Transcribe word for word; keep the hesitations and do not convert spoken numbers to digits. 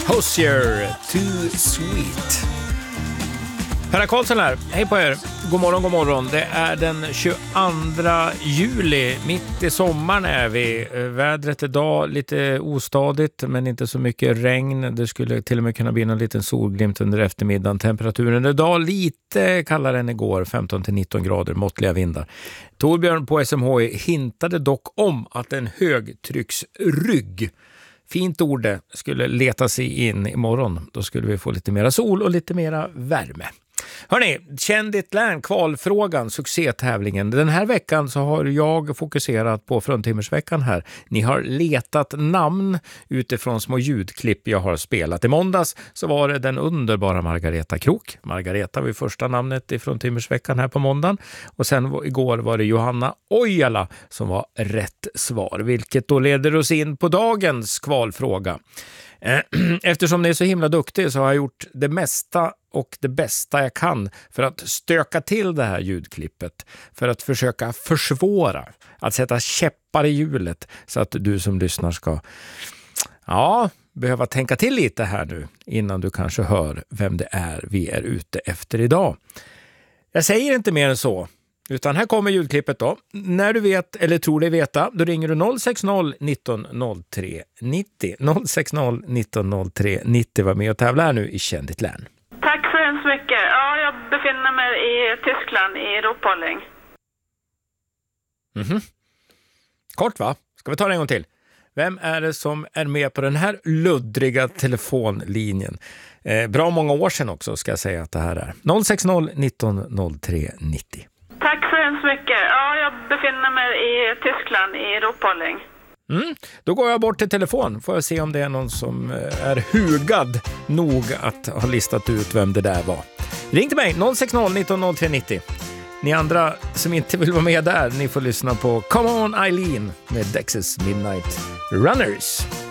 Hosier, Too Sweet. Herra Karlsson här, hej på er. God morgon, god morgon. Det är den tjugoandra juli, mitt i sommaren är vi. Vädret idag lite ostadigt men inte så mycket regn. Det skulle till och med kunna bli en liten solglimt under eftermiddagen. Temperaturen idag lite kallare än igår, femton till nitton grader, måttliga vindar. Torbjörn på S M H I hintade dock om att en högtrycksrygg, fint ord, skulle leta sig in imorgon. Då skulle vi få lite mera sol och lite mera värme. Hörrni, känn ditt län, kvalfrågan, succétävlingen. Den här veckan så har jag fokuserat på fruntimmersveckan här. Ni har letat namn utifrån små ljudklipp jag har spelat. I måndags så var det den underbara Margareta Krok. Margareta var ju första namnet i fruntimmersveckan här på måndagen. Och sen igår var det Johanna Ojala som var rätt svar. Vilket då leder oss in på dagens kvalfråga. Eftersom ni är så himla duktiga så har jag gjort det mesta och det bästa jag kan för att stöka till det här ljudklippet. För att försöka försvåra, att sätta käppar i hjulet så att du som lyssnar ska ja, behöva tänka till lite här nu innan du kanske hör vem det är vi är ute efter idag. Jag säger inte mer än så. Utan här kommer ljudklippet då. När du vet eller tror dig veta, då ringer du noll sex noll nitton noll tre nittio. noll sex noll nitton noll tre nittio var med och tävlar här nu i Känn ditt län. Tack så hemskt mycket. Ja, jag befinner mig i Tyskland, i Ropalling. Mhm. Kort va? Ska vi ta det en gång till? Vem är det som är med på den här luddriga telefonlinjen? Eh, bra många år sedan också ska jag säga att det här är. noll sex noll nitton noll tre nittio. Tack så hemskt mycket. Ja, jag befinner mig i Tyskland, i Ropalling. Mm, då går jag bort till telefon. Får jag se om det är någon som är hugad nog att ha listat ut vem det där var. Ring till mig, noll sex noll nitton noll tre nittio. Ni andra som inte vill vara med där, ni får lyssna på Come On Eileen med Dexys Midnight Runners.